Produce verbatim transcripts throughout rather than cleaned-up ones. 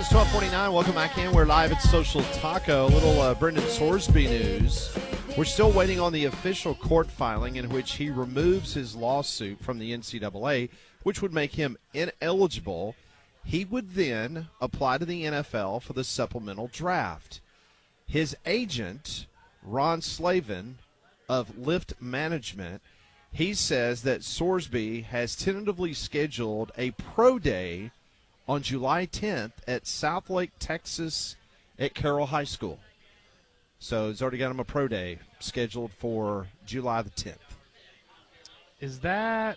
It's twelve forty-nine. Welcome back in. We're live at Social Taco. A little uh, Brendan Sorsby news. We're still waiting on the official court filing in which he removes his lawsuit from the N C double A, which would make him ineligible. He would then apply to the N F L for the supplemental draft. His agent, Ron Slavin of Lift Management, he says that Sorsby has tentatively scheduled a pro day on July tenth at Southlake, Texas at Carroll High School. So he's already got him a pro day scheduled for July the tenth. Is that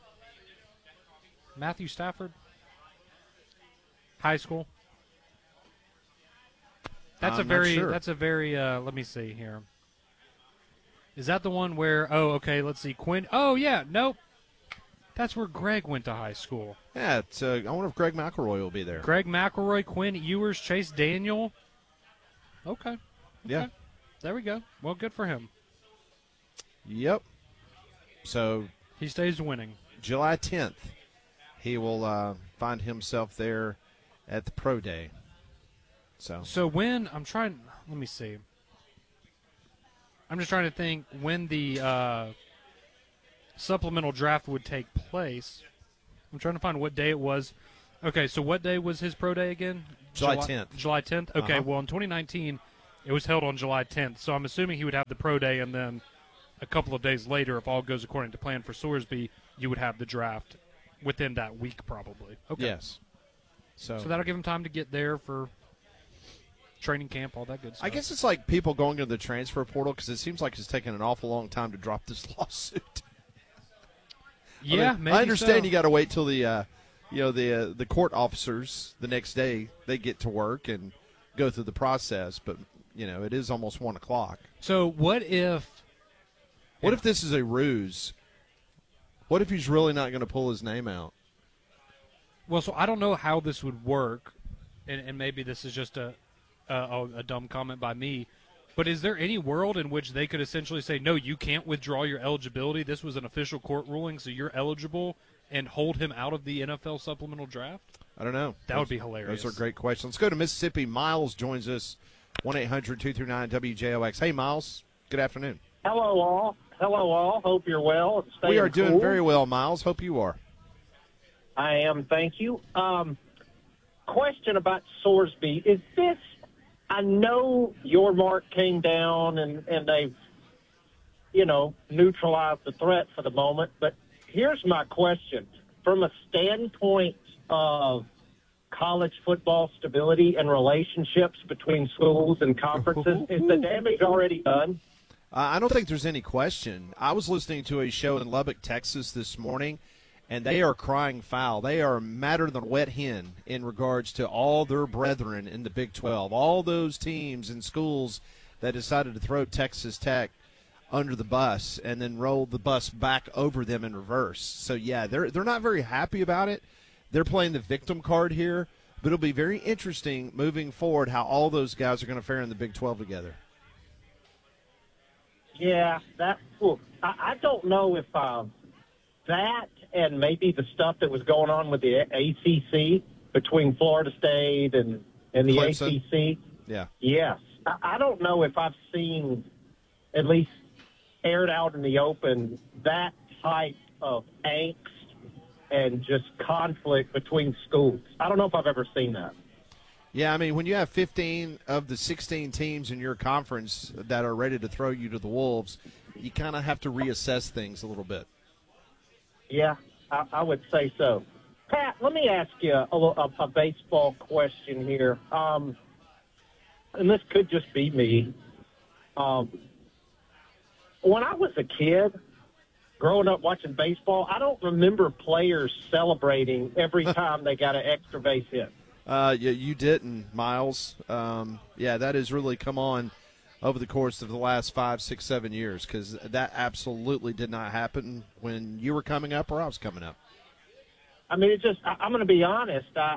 Matthew Stafford? High school? That's I'm a very, not sure. that's a very, uh, let me see here. Is that the one where, oh, okay, let's see, Quinn, oh, yeah, nope. That's where Greg went to high school. Yeah, it's, uh, I wonder if Greg McElroy will be there. Greg McElroy, Quinn Ewers, Chase Daniel. Okay. okay. Yeah. There we go. Well, good for him. Yep. So He stays winning. July tenth, he will uh, find himself there at the pro day. So So when, I'm trying, let me see. I'm just trying to think when the uh, supplemental draft would take place. I'm trying to find what day it was. Okay, so what day was his pro day again? July tenth. July tenth? Okay, Uh-huh. well, in twenty nineteen, it was held on July tenth. So I'm assuming he would have the pro day, and then a couple of days later, if all goes according to plan for Sorsby, you would have the draft within that week probably. Okay. yes. So, So that'll give him time to get there for training camp, all that good stuff. I guess it's like people going to the transfer portal because it seems like it's taking an awful long time to drop this lawsuit. Yeah, I mean, maybe I understand so. you got to wait till the, uh, you know, the uh, the court officers the next day they get to work and go through the process, but you know it is almost one o'clock. So what if? What if this is a ruse? What if he's really not going to pull his name out? Well, so I don't know how this would work, and, and maybe this is just a, a a dumb comment by me. But is there any world in which they could essentially say, no, you can't withdraw your eligibility? This was an official court ruling, so you're eligible, and hold him out of the N F L supplemental draft? I don't know. That those, would be hilarious. Those are great questions. Let's go to Mississippi. Miles joins us, one eight hundred two three nine W J O X. Hey, Miles. Good afternoon. Hello, all. Hello, all. Hope you're well. And staying We are doing cool. very well, Miles. Hope you are. I am, thank you. Um, question about Sorsby. Is this, I know your mark came down and, and they've, you know, neutralized the threat for the moment, but here's my question. From a standpoint of college football stability and relationships between schools and conferences, is the damage already done? Uh, I don't think there's any question. I was listening to a show in Lubbock, Texas this morning, and they are crying foul. They are madder than a wet hen in regards to all their brethren in the Big twelve, all those teams and schools that decided to throw Texas Tech under the bus and then roll the bus back over them in reverse. So, yeah, they're they're not very happy about it. They're playing the victim card here, but it'll be very interesting moving forward how all those guys are going to fare in the Big twelve together. Yeah, that. Well, I, I don't know if um, that and maybe the stuff that was going on with the A C C between Florida State and and the Clemson. A C C. Yeah. Yes, I, I don't know if I've seen, at least aired out in the open, that type of angst and just conflict between schools. I don't know if I've ever seen that. Yeah, I mean, when you have fifteen of the sixteen teams in your conference that are ready to throw you to the wolves, you kind of have to reassess things a little bit. Yeah, I, I would say so. Pat, let me ask you a, a, a baseball question here. Um, and this could just be me. Um, when I was a kid, growing up watching baseball, I don't remember players celebrating every time they got an extra base hit. Uh, yeah, you didn't, Miles. Um, yeah, that has really come on over the course of the last five, six, seven years because that absolutely did not happen when you were coming up or I was coming up. I mean, it just, I, I'm going to be honest. I,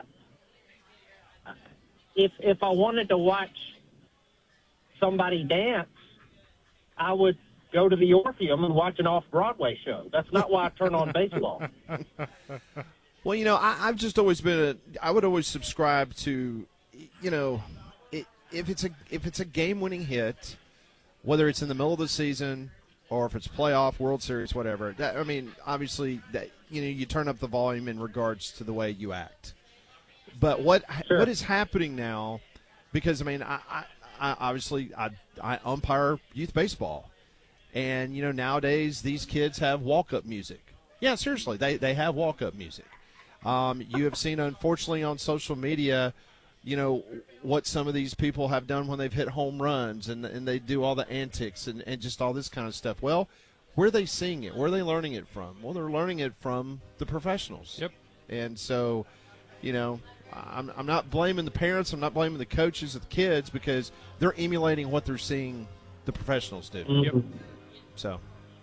if if I wanted to watch somebody dance, I would go to the Orpheum and watch an off-Broadway show. That's not why I turn on baseball. Well, you know, I, I've just always been a. I would always subscribe to, you know, it, if it's a if it's a game-winning hit, whether it's in the middle of the season or if it's playoff, World Series, whatever. That, I mean, obviously, that you know, you turn up the volume in regards to the way you act. But what Sure. what is happening now? Because I mean, I, I, I obviously I I umpire youth baseball, and you know nowadays these kids have walk-up music. Yeah, seriously, they they have walk-up music. Um, you have seen, unfortunately, on social media, you know, what some of these people have done when they've hit home runs, and and they do all the antics and, and just all this kind of stuff. Well, where are they seeing it? Where are they learning it from? Well, they're learning it from the professionals. Yep. And so, you know, I'm, I'm not blaming the parents. I'm not blaming the coaches of the kids because they're emulating what they're seeing the professionals do. Mm-hmm. Yep. So.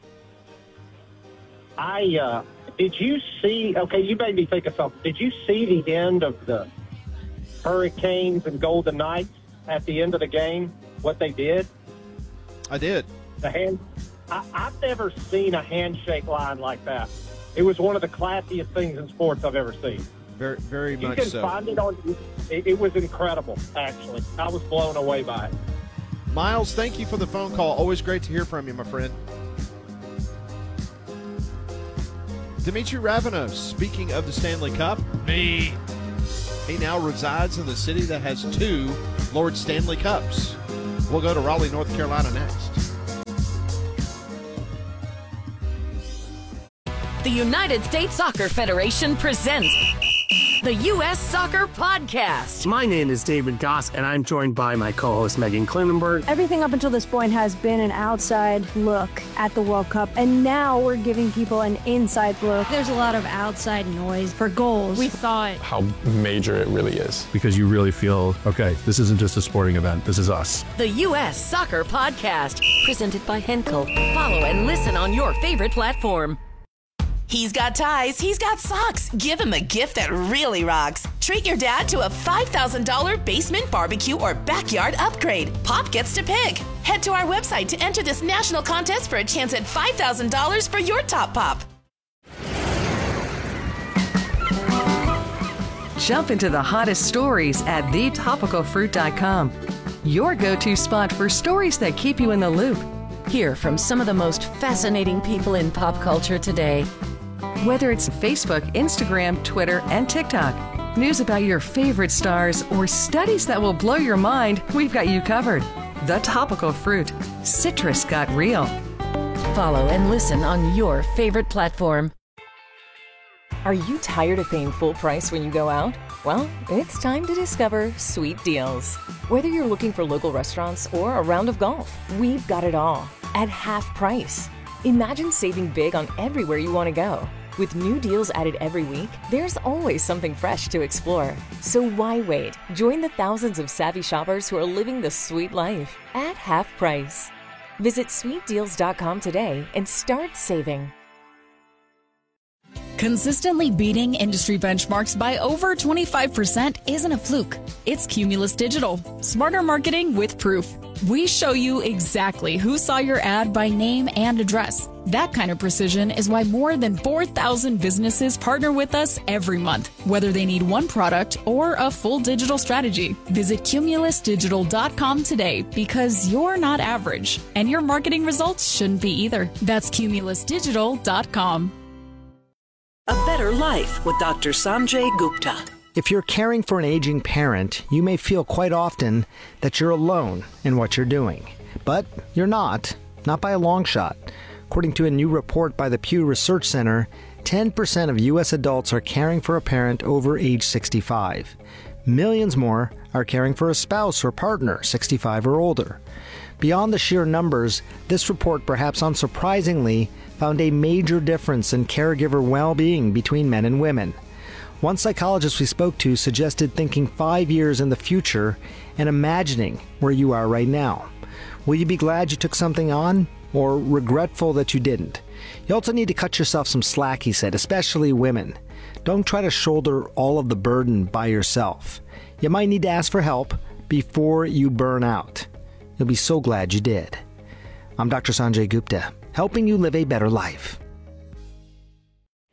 I uh, did you see? Okay, you made me think of something. Did you see the end of the Hurricanes and Golden Knights at the end of the game? What they did? I did. The hand. I, I've never seen a handshake line like that. It was one of the classiest things in sports I've ever seen. Very, very You much can so. find it on. It, it was incredible. Actually, I was blown away by it. Miles, thank you for the phone call. Always great to hear from you, my friend. Dmitry Ravanos, speaking of the Stanley Cup, Me. he now resides in the city that has two Lord Stanley Cups. We'll go to Raleigh, North Carolina next. The United States Soccer Federation presents the U S Soccer Podcast. My name is David Goss, and I'm joined by my co-host Megan Klinenberg. Everything up until this point has been an outside look at the World Cup, and now we're giving people an inside look. There's a lot of outside noise for goals. We thought how major it really is. Because you really feel, okay, this isn't just a sporting event, this is us. The U S Soccer Podcast, presented by Henkel. Follow and listen on your favorite platform. He's got ties, he's got socks. Give him a gift that really rocks. Treat your dad to a five thousand dollars basement barbecue or backyard upgrade. Pop gets to pick. Head to our website to enter this national contest for a chance at five thousand dollars for your top pop. Jump into the hottest stories at the topical fruit dot com. Your go-to spot for stories that keep you in the loop. Hear from some of the most fascinating people in pop culture today. Whether it's Facebook, Instagram, Twitter, and TikTok, news about your favorite stars, or studies that will blow your mind, we've got you covered. The Topical Fruit. Citrus got real. Follow and listen on your favorite platform. Are you tired of paying full price when you go out? Well, it's time to discover Sweet Deals. Whether you're looking for local restaurants or a round of golf, we've got it all at half price. Imagine saving big on everywhere you want to go. With new deals added every week, there's always something fresh to explore. So why wait? Join the thousands of savvy shoppers who are living the sweet life at half price. Visit sweet deals dot com today and start saving. Consistently beating industry benchmarks by over twenty-five percent isn't a fluke. It's Cumulus Digital. Smarter marketing with proof. We show you exactly who saw your ad by name and address. That kind of precision is why more than four thousand businesses partner with us every month, whether they need one product or a full digital strategy. Visit cumulus digital dot com today because you're not average, and your marketing results shouldn't be either. That's cumulus digital dot com. A Better Life with Doctor Sanjay Gupta. If you're caring for an aging parent, you may feel quite often that you're alone in what you're doing. But you're not, not by a long shot. According to a new report by the Pew Research Center, ten percent of U S adults are caring for a parent over age sixty-five. Millions more are caring for a spouse or partner sixty-five or older. Beyond the sheer numbers, this report, perhaps unsurprisingly, found a major difference in caregiver well-being between men and women. One psychologist we spoke to suggested thinking five years in the future and imagining where you are right now. Will you be glad you took something on, or regretful that you didn't? You also need to cut yourself some slack, he said, especially women. Don't try to shoulder all of the burden by yourself. You might need to ask for help before you burn out. You'll be so glad you did. I'm Doctor Sanjay Gupta, helping you live a better life.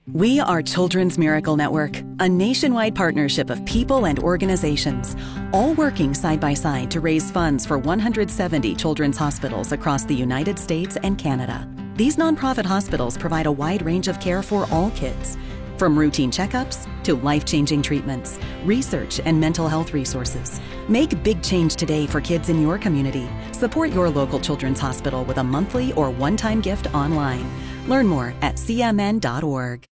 We are Children's Miracle Network, a nationwide partnership of people and organizations, all working side by side to raise funds for one hundred seventy children's hospitals across the United States and Canada. These nonprofit hospitals provide a wide range of care for all kids, from routine checkups to life-changing treatments, research, and mental health resources. Make big change today for kids in your community. Support your local children's hospital with a monthly or one-time gift online. Learn more at c m n dot org.